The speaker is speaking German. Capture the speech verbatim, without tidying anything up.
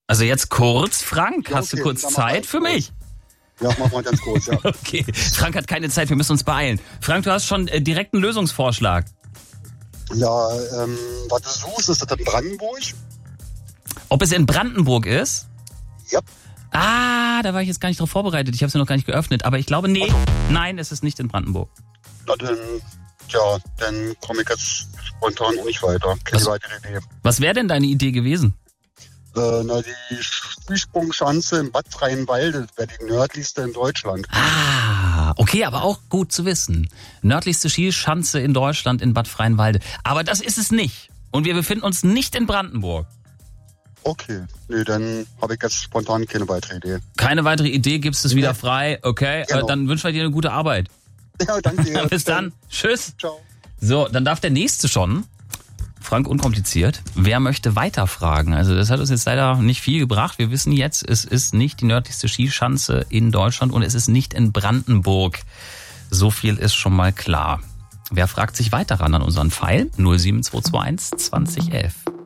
Also jetzt kurz, Frank, Ja, hast du okay, kurz dann mach Zeit mal für kurz. mich? Ja, machen wir ganz kurz, ja. Okay, Frank hat keine Zeit, wir müssen uns beeilen. Frank, du hast schon äh, direkt einen Lösungsvorschlag. Ja, ähm, was du suchst, ist das in Brandenburg? Ob es in Brandenburg ist? Ja. Ah, da war ich jetzt gar nicht drauf vorbereitet. Ich habe sie noch gar nicht geöffnet. Aber ich glaube, nee, Also. nein, es ist nicht in Brandenburg. Na dann, ja, dann komme ich jetzt spontan auch nicht weiter. Keine Was? weitere Idee. Was wäre denn deine Idee gewesen? Äh, na, die Skisprungschanze im Bad Freienwalde wäre die nördlichste in Deutschland. Ah, okay, aber auch gut zu wissen. Nördlichste Skischanze in Deutschland in Bad Freienwalde. Aber das ist es nicht. Und wir befinden uns nicht in Brandenburg. Okay, nee, dann habe ich jetzt spontan keine weitere Idee. Keine weitere Idee, gibst es wieder frei. Okay, Genau. äh, dann wünschen wir dir eine gute Arbeit. Ja, danke dir. Bis dann. Tschüss. Ciao. So, dann darf der Nächste schon. Frank, unkompliziert. Wer möchte weiterfragen? Also das hat uns jetzt leider nicht viel gebracht. Wir wissen jetzt, es ist nicht die nördlichste Skischanze in Deutschland und es ist nicht in Brandenburg. So viel ist schon mal klar. Wer fragt sich weiter ran an unseren Pfeil? null sieben zwei zwei eins zwanzig elf.